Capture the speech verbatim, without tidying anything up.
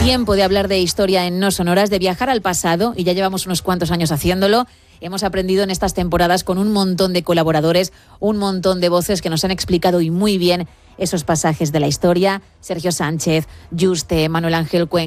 Tiempo de hablar de historia en No Sonoras, de viajar al pasado, y ya llevamos unos cuantos años haciéndolo. Hemos aprendido en estas temporadas con un montón de colaboradores, un montón de voces que nos han explicado y muy bien esos pasajes de la historia. Sergio Sánchez, Juste, Manuel Ángel Cuenca.